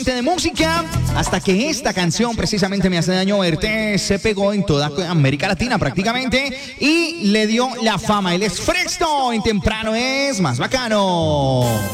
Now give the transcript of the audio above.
ausente de música hasta que esta canción, precisamente Me hace daño verte, se pegó en toda América Latina prácticamente y le dio la fama. Él es Fresto, en temprano es más bacano.